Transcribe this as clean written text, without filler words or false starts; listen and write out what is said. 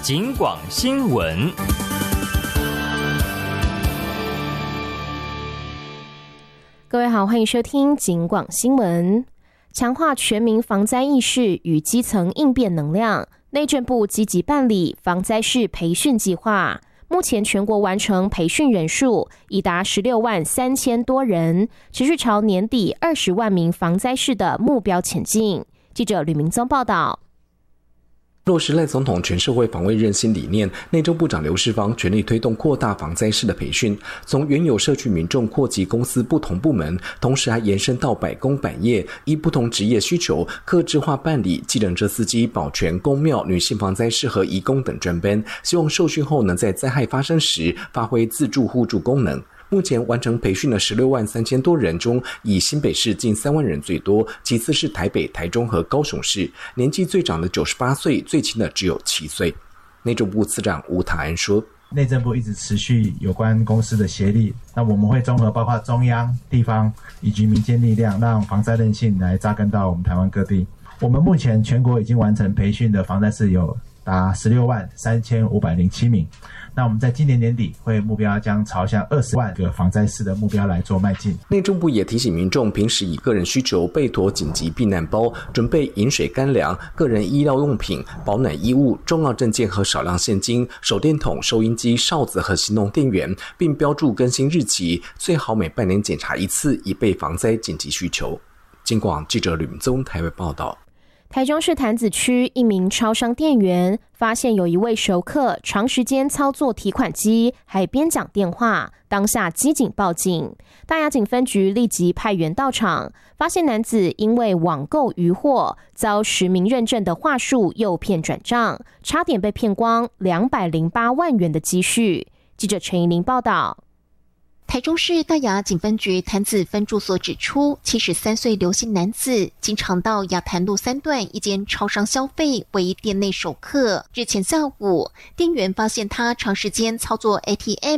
警广新闻。 各位好，欢迎收听警广新闻。强化全民防灾意识与基层应变能量，内政部积极办理防灾士培训计划。目前全国完成培训人数已达16万3千多人，持续朝年底20万名防灾士的目标前进。记者吕明宗报道。 落实赖总统全社会防卫韧性理念，内政部长刘世芳全力推动扩大防灾士的培训，从原有社区民众扩及公司不同部门，同时还延伸到百工百业，依不同职业需求，客制化办理计程车司机、保全、公庙、女性防灾士和移工等专班，希望受训后能在灾害发生时发挥自助互助功能。目前完成培训的16万3千多人中，以新北市近3万人最多，其次是台北、台中和高雄市，年纪最长的98岁，最轻的只有7岁。内政部次长吴塔安说， 内政部一直持续有关公司的协力，那我们会综合包括中央、地方以及民间力量，让防灾韧性来扎根到我们台湾各地。我们目前全国已经完成培训的防灾士有达16万3507名。那我们在今年年底会目标将朝向20万个防灾士的目标来做迈进。 内政部也提醒民众，平时以个人需求备妥紧急避难包，准备饮水、干粮、个人医疗用品、保暖衣物、重要证件和少量现金、手电筒、收音机、哨子和行动电源，并标注更新日期，最好每半年检查一次，以备防灾紧急需求。警广记者吕明宗台北报道。 台中市潭子区一名超商店员发现有一位熟客长时间操作提款机，还边讲电话，当下机警报警。大雅警分局立即派员到场，发现男子因为网购渔获，遭实名认证的话术诱骗转账，差点被骗光208万元的积蓄。记者陈怡玲报道。 台中市大雅警分局潭子分驻所指出，73岁刘姓男子经常到雅潭路3段一间超商消费，为店内熟客。日前下午，店员发现他长时间操作 ATM